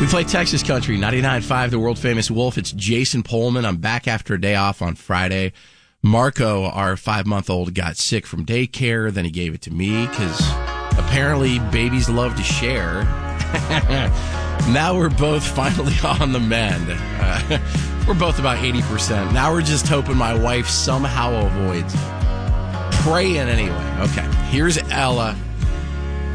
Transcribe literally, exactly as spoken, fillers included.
We play Texas Country, ninety-nine point five, the world-famous Wolf. It's Jason Pullman. I'm back after a day off on Friday. Marco, our five-month-old, got sick from daycare. Then he gave it to me because apparently babies love to share. Now we're both finally on the mend. Uh, we're both about eighty percent. Now we're just hoping my wife somehow avoids it. Praying anyway. Okay, here's Ella.